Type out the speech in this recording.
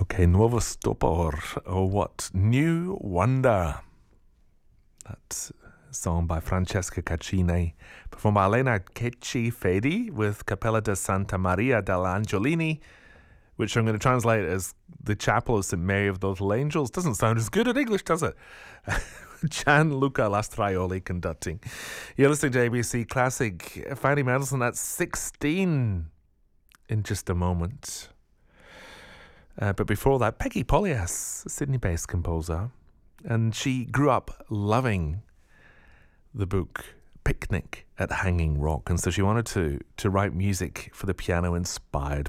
Okay, Nuovo Stupor, or what? New Wonder. That's a song by Francesca Caccini, performed by Elena Cecchi Fedi with Cappella de Santa Maria dell'Angiolini, which I'm going to translate as the Chapel of St. Mary of the Little Angels. Doesn't sound as good in English, does it? Gianluca Lastraioli conducting. You're listening to ABC Classic. Fanny Mendelssohn at 16 in just a moment. But before that, Peggy Polias, a Sydney-based composer. And she grew up loving the book Picnic at Hanging Rock. And so she wanted to write music for the piano inspired